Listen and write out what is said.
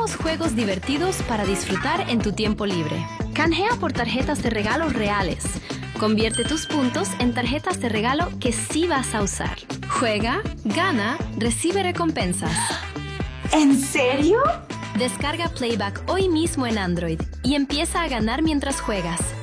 Creamos juegos divertidos para disfrutar en tu tiempo libre. Canjea por tarjetas de regalo reales. Convierte tus puntos en tarjetas de regalo que sí vas a usar. Juega, gana, recibe recompensas. ¿En serio? Descarga Playback hoy mismo en Android y empieza a ganar mientras juegas.